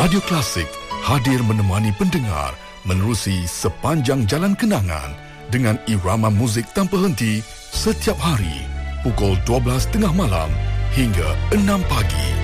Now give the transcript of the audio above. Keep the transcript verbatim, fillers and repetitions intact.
Radio Klasik hadir menemani pendengar menerusi sepanjang jalan kenangan dengan irama muzik tanpa henti setiap hari pukul dua belas tengah malam hingga enam pagi.